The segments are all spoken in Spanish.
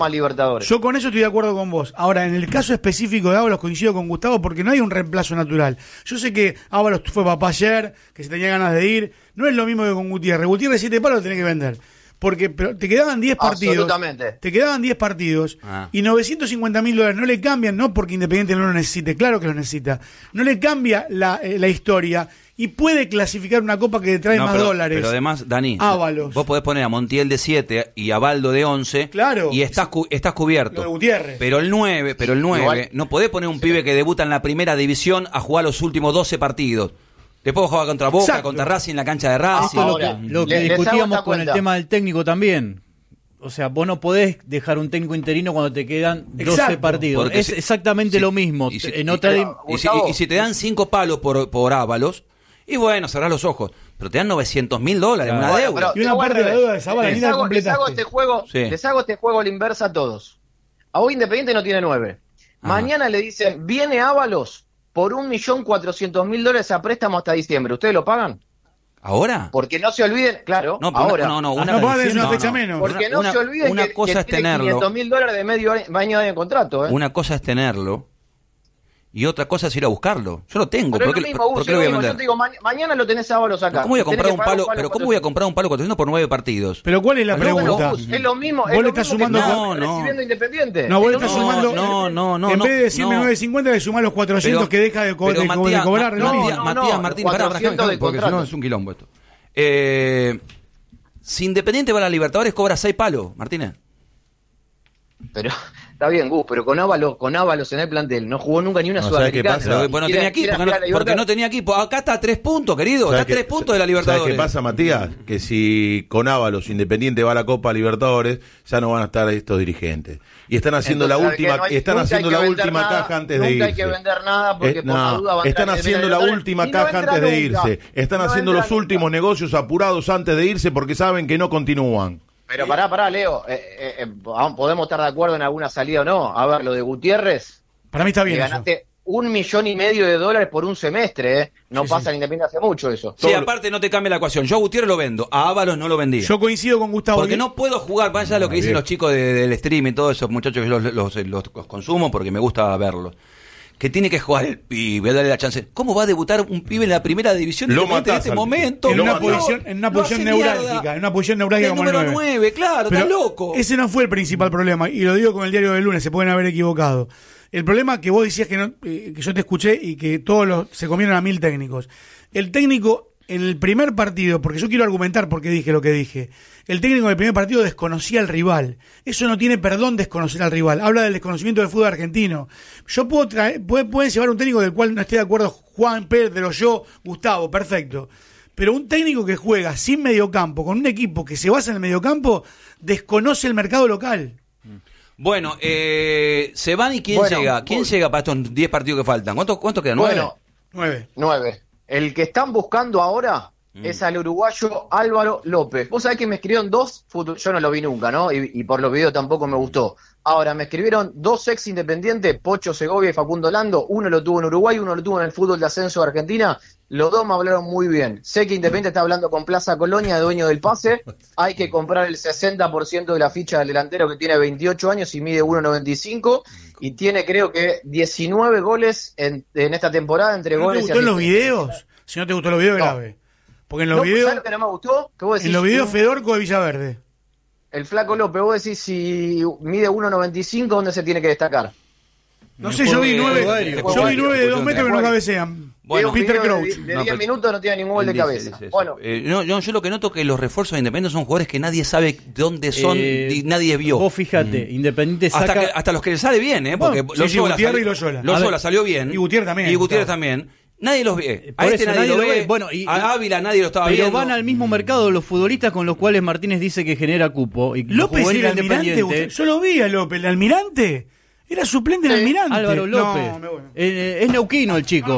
Libertadores. Yo con eso estoy de acuerdo con vos. Ahora, en el caso específico de Ábalos coincido con Gustavo porque no hay un reemplazo natural. Yo sé que Ábalos fue papá ayer, que se tenía ganas de ir. No es lo mismo que con Gutiérrez. Gutiérrez 7 palos lo tenés que vender. Pero te quedaban 10 partidos. Absolutamente. Te quedaban 10 partidos y $950.000 no le cambian, no porque Independiente no lo necesite, claro que lo necesita. No le cambia la historia y puede clasificar una copa que le trae más dólares. Pero además, Dani, Ábalos. vos podés poner a Montiel de 7 y a Baldo de 11 y estás cubierto. Lo de Gutiérrez. Pero el 9, Igual. no podés poner un pibe que debuta en la primera división a jugar los últimos 12 partidos. Después juega contra Boca, Exacto. contra Racing en la cancha de Racing. Ahora, lo que discutíamos con el tema del técnico también. O sea, vos no podés dejar un técnico interino cuando te quedan 12 partidos. Porque es exactamente lo mismo. Y si te dan 5 palos por Ábalos, y bueno, cerrás los ojos. Pero te dan $900.000, una deuda. Y una parte de la deuda de Zabala ni la completaste. Les hago este juego a la inversa a todos. A hoy Independiente no tiene 9. Mañana le dicen, viene Ábalos por $1.400.000 a préstamo hasta diciembre. ¿Ustedes lo pagan? ¿Ahora? Porque no se olviden, claro, No, ahora. Una fecha menos. Porque no se olviden una que cosa es tiene tenerlo. $500.000 de medio año de contrato. Una cosa es tenerlo y otra cosa es ir a buscarlo. Yo lo tengo. Pero ¿Por es qué lo mismo, lo voy a vender? yo te digo, mañana lo tenés a Ábalos acá. ¿Cómo voy a comprar un palo? Pero ¿Cómo voy a comprar un palo 400 por 9 partidos? Pero ¿cuál es la pregunta? Bueno, es lo mismo. Vos le estás sumando recibiendo Independiente. No, vos le estás sumando. No. En vez de decirme 950, le sumás los 400 que deja de cobrar. Matías Martín, pará, porque si no es un quilombo esto. Si Independiente va a la Libertadores, cobra 6 palos, Martínez. Pero está bien, Gus, pero con Ábalos en el plantel no jugó nunca ni una Sudamericana. Pero no tenía equipo, porque no tenía equipo. Acá está a 3 puntos, querido. Está a 3 puntos de la Libertadores. ¿Sabes qué pasa, Matías? Que si con Ábalos Independiente va a la Copa Libertadores, ya no van a estar estos dirigentes. Y están haciendo la última caja antes de irse. Nunca hay que vender nada porque por la duda van a están haciendo la última caja antes de irse. Están haciendo los últimos negocios apurados antes de irse porque saben que no continúan. Pero pará, Leo. ¿Podemos estar de acuerdo en alguna salida o no? A ver, lo de Gutiérrez. Para mí está bien. Le ganaste $1,500,000 por un semestre, No pasa en Independiente hace mucho eso. Sí, aparte no te cambia la ecuación. Yo a Gutiérrez lo vendo, a Ábalos no lo vendía. Yo coincido con Gustavo. Porque no puedo jugar, vaya lo que dicen los chicos del stream y todos esos muchachos que los consumo porque me gusta verlos. Que tiene que jugar el pibe, darle la chance. ¿Cómo va a debutar un pibe en la primera división en este momento? En una posición neurálgica. En una posición neurálgica como el número 9, claro, pero estás loco. Ese no fue el principal problema, y lo digo con el diario del lunes, se pueden haber equivocado. El problema que vos decías que yo te escuché y que todos se comieron a 1000 técnicos. El técnico en el primer partido, porque yo quiero argumentar por qué dije lo que dije, el técnico en el primer partido desconocía al rival. Eso no tiene perdón, desconocer al rival. Habla del desconocimiento del fútbol argentino. Yo pueden llevar un técnico del cual no esté de acuerdo Juan, Pedro, yo, Gustavo, perfecto. Pero un técnico que juega sin mediocampo, con un equipo que se basa en el mediocampo, desconoce el mercado local. Bueno, se van y ¿quién llega? ¿Quién llega para estos 10 partidos que faltan? ¿Cuántos quedan? ¿9? 9. El que están buscando ahora es al uruguayo Álvaro López. Vos sabés que me escribieron yo no lo vi nunca, ¿no? Y por los videos tampoco me gustó. Ahora, me escribieron 2 ex independientes, Pocho Segovia y Facundo Lando. Uno lo tuvo en Uruguay, uno lo tuvo en el fútbol de ascenso de Argentina. Los dos me hablaron muy bien. Sé que Independiente está hablando con Plaza Colonia, dueño del pase. Hay que comprar el 60% de la ficha del delantero, que tiene 28 años y mide 1.95. Y tiene, creo que, 19 goles en esta temporada entre goles y ¿No te gustó los videos? Si no te gustó los videos, grave. Porque en los videos... ¿Sabes lo que no me gustó? ¿Qué vos decís? En los videos Fedorco de Villaverde. El Flaco López, vos decís, si mide 1.95, ¿dónde se tiene que destacar? No sé, yo vi 9 de 2 metros que no cabecean. Bueno, Peter Crouch. De 10 minutos no tiene ningún gol de cabeza. Bueno. Yo lo que noto es que los refuerzos de Independiente son jugadores que nadie sabe dónde son y nadie vio. Vos fíjate, Independiente saca... Hasta los que le sale bien, porque Gutiérrez y Loyola salió bien. Y Gutiérrez también. Nadie los ve. A este nadie lo ve. Bueno, a Ávila nadie lo estaba viendo. Pero van al mismo mercado los futbolistas con los cuales Martínez dice que genera cupo. Y López era el Almirante. Yo lo vi a López, el Almirante. Era suplente del Almirante. Álvaro López. Es neuquino el chico.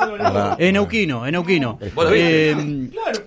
Es neuquino. Claro.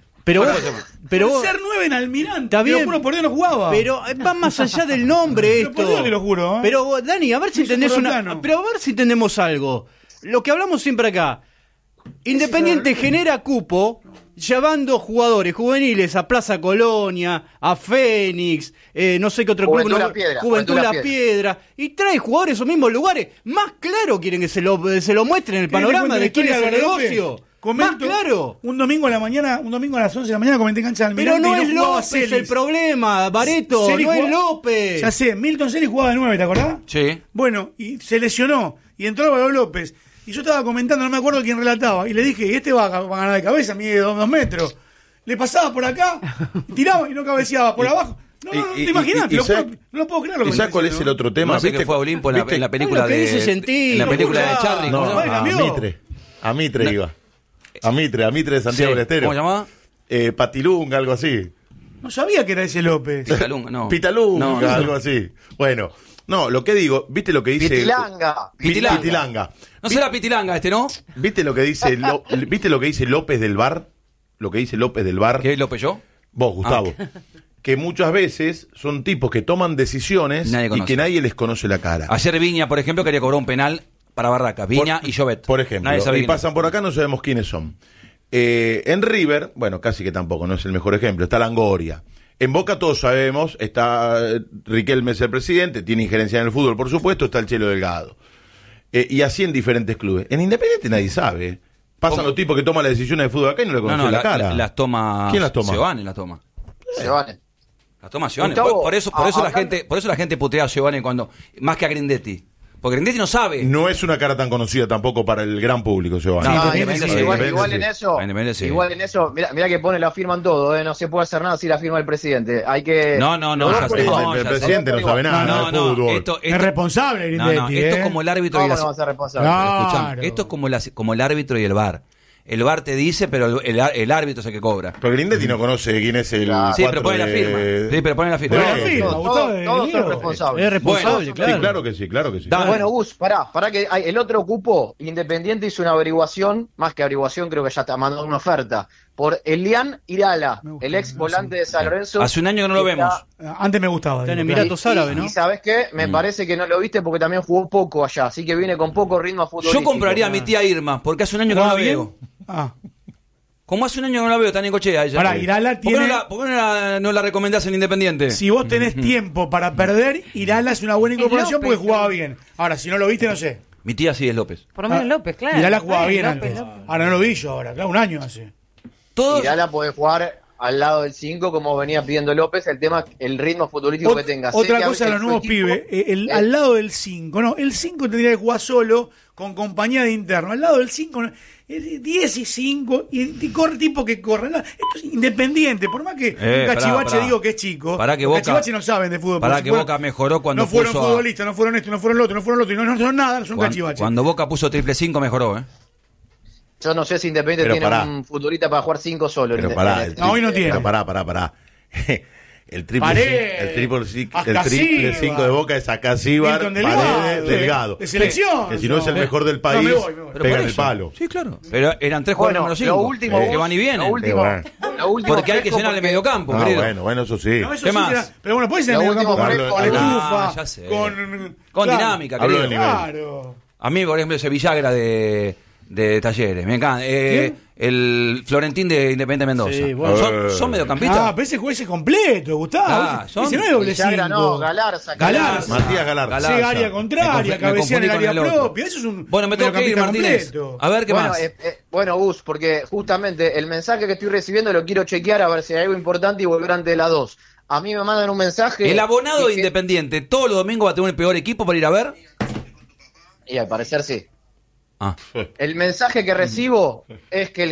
Pero ser 9 en Almirante. Está bien. Te lo juro, por Dios no jugaba. Pero va más allá del nombre esto. Por Dios te lo juro. Pero Dani, a ver si entendés pero a ver si entendemos algo. Lo que hablamos siempre acá. Independiente genera cupo, llevando jugadores juveniles a Plaza Colonia, a Fénix, no sé qué otro Juventud club. La Piedra, Juventud La Piedra. Y trae jugadores a esos mismos lugares. Más claro quieren que se lo muestren en el panorama de quién es el negocio. Más claro. Un domingo a las 11 de la mañana comenté en cancha del Pero Almirante. no es López el problema, Bareto, no es López. Ya sé, Milton Celis jugaba de 9, ¿te acordás? Sí. Bueno, y se lesionó, y entró Álvaro López. Y yo estaba comentando, no me acuerdo quién relataba, y le dije, y este va a ganar de cabeza, mide 2 metros. Le pasaba por acá, tiraba y no cabeceaba por abajo. No te imaginas, no lo puedo creer. ¿Y sabes cuál es el otro tema? No sé que fue a Olimpo en la película de la película de Charlie. No, a Mitre iba. A Mitre de Santiago del Estero. ¿Cómo se llamaba? Patilunga, algo así. No sabía que era ese López. Pitalunga, algo así. Bueno, no, lo que digo, ¿viste lo que dice? Pitilanga. No será Pitilanga ¿no? ¿Viste lo que dice López del VAR? Lo que dice López del VAR. ¿Qué es López yo? Vos, Gustavo. Que muchas veces son tipos que toman decisiones y que nadie les conoce la cara. Ayer Viña, por ejemplo, quería cobrar un penal para Barracas. Viña y Llobet. Por ejemplo. Y pasan por acá, no sabemos quiénes son. En River, bueno, casi que tampoco, no es el mejor ejemplo, está Langoria. En Boca todos sabemos, está Riquelme es el presidente, tiene injerencia en el fútbol, por supuesto, está el Chelo Delgado. Y así en diferentes clubes. En Independiente nadie sabe. Pasan los tipos que toman las decisiones de fútbol acá y no le conocen la cara. Las toma. ¿Quién las toma? Giovanni las toma. Giovanni. Las toma Giovanni. Por eso la gente putea a Giovanni cuando más que a Grindetti. Porque Grindetti no sabe. No es una cara tan conocida tampoco para el gran público, Giovanni. Igual en eso, mirá que pone la firma en todo, no se puede hacer nada si la firma el presidente. Hay que el presidente no sabe nada de fútbol. Esto es responsable Grindetti. Esto es como el árbitro y esto es como el árbitro y el VAR. El VAR te dice, pero el árbitro es el que cobra. Pero Grindetti no conoce quién es el. Sí, pero pone la firma. Todos son responsables. Es responsable, claro. Sí, claro que sí. Bueno, Gus, pará que el otro cupo, Independiente hizo una averiguación, más que averiguación, creo que ya está mandando una oferta, por Elian Irala, el ex volante de San Lorenzo. Hace un año que no lo vemos. Antes me gustaba. Está en Emiratos Árabes, ¿no? Y ¿sabés qué? Me parece que no lo viste porque también jugó poco allá, así que viene con poco ritmo futbolístico. Yo compraría a mi tía Irma, porque hace un año que no la veo. Como hace un año que no la veo, tan en Cochea ella. Pará, Irala tiene... ¿Por qué no la recomendás en Independiente? Si vos tenés tiempo para perder, Irala es una buena incorporación porque jugaba bien. Ahora, si no lo viste, no sé. Mi tía sí es López. Por lo menos López, claro. Irala jugaba bien antes. Ahora no lo vi yo ahora, claro, un año hace. Irala puede jugar al lado del 5 como venía pidiendo López, el tema, el ritmo futbolístico que tenga. Otra cosa de los nuevos pibes, al lado del 5, no, el 5 tendría que jugar solo, con compañía de interno, al lado del 5, 10 y 5, y corre tipo que corre. No, esto es Independiente, por más que un cachivache digo que es chico, los cachivaches no saben de fútbol. Para que Boca mejoró cuando no fueron futbolistas, no fueron esto, no fueron lo otro, y no son nada, son cachivaches. Cuando Boca puso 5 mejoró, Yo no sé si Independiente tiene un futbolista para jugar 5 solo. Pero pará, hoy no tiene. Pará. El triple 5 de Boca es Acasíbar, Paredes, Delgado. De selección. Que si no es el mejor del país, me voy. pega en el palo. Sí, claro. Pero eran 3 jugadores número 5. Lo último, que van y vienen. Lo último porque hay que llenar el mediocampo. Bueno, eso sí. No, eso ¿Qué sí más? Pero bueno, puede ser el mediocampo con estufa, ya sé. con dinámica. Hablo del nivel. Claro. A mí, por ejemplo, ese Villagra de Talleres, me encanta. El Florentín de Independiente Mendoza. Sí, bueno. ¿Son mediocampistas? Pero ese juez es completo, Gustavo. Ese no es doble 5. Galarza. Matías Galarza. Sí, área contraria, cabecear en el área propia. Eso es un bueno, me tengo que ir, Martínez. A ver qué más. Bueno, Gus, porque justamente el mensaje que estoy recibiendo lo quiero chequear a ver si hay algo importante y volver ante las 2. A mí me mandan un mensaje. ¿El abonado de Independiente todos los domingos va a tener un peor equipo para ir a ver? Y al parecer sí. El mensaje que recibo es que el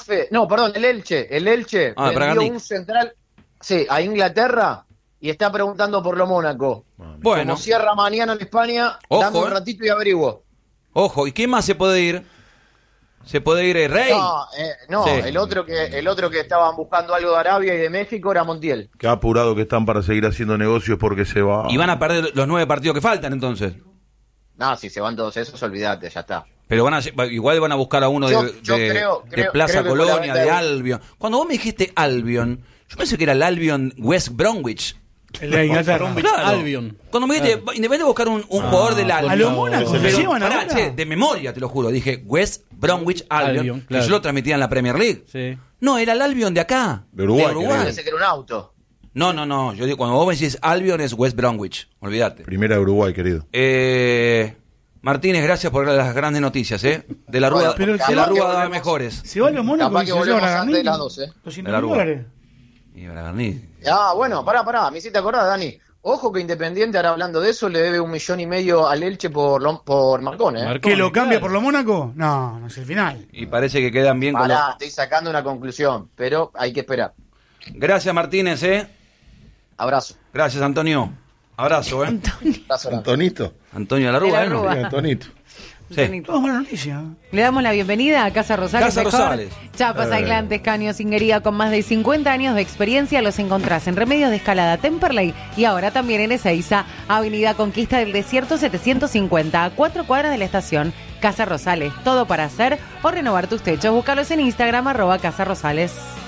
el Elche vendió un central a Inglaterra y está preguntando por lo Mónaco. Bueno. Como cierra mañana en España, dame un ratito y averiguo. Ojo, ¿y quién más se puede ir? ¿Se puede ir el Rey? No, sí. el otro que estaban buscando algo de Arabia y de México era Montiel. Qué apurado que están para seguir haciendo negocios porque se va. Y van a perder los 9 partidos que faltan entonces. No, si se van todos esos, olvídate, ya está. Pero igual van a buscar a uno de Plaza Colonia, de Albion. Cuando vos me dijiste Albion, yo pensé que era el Albion West Bromwich. El de Inglaterra. Claro. Albion. Cuando me dijiste, Independiente buscar un jugador del Albion. A lo Mónaco se llevan de memoria, te lo juro. Dije West Bromwich Albion, claro. Que yo lo transmitía en la Premier League. Sí. No, era el Albion de acá. De Uruguay. Parece que era un auto. No. Yo digo, cuando vos me decís Albion es West Bromwich. Olvídate. Primera de Uruguay, querido. Martínez, gracias por las grandes noticias, De la Rúa, pero de la Rúa da mejores. Se va a los Mónacos Capaz y que se lleva volvemos a antes de Garni. las 12. $200.000. Y Bragarni. Bueno, pará. Me hiciste acordar, Dani. Ojo que Independiente, ahora hablando de eso, le debe 1,5 millones al Elche por Marcone. ¿Que lo cambia por los Mónaco? No es el final. Y parece que quedan bien con los... Estoy sacando una conclusión, pero hay que esperar. Gracias, Martínez, Abrazo. Gracias, Antonio. Abrazo, Abrazo. Antonito. Antonio de la Rúa, De la Rúa. Antonito. Sí. Todo buena noticia. Le damos la bienvenida a Casa Rosales. Casa mejor. Rosales. Chapas, aislantes, caños, singuería con más de 50 años de experiencia. Los encontrás en Remedios de Escalada, Temperley y ahora también en Ezeiza, Avenida Conquista del Desierto 750, a 4 cuadras de la estación. Casa Rosales, todo para hacer o renovar tus techos. Búscalos en Instagram, @Casa Rosales.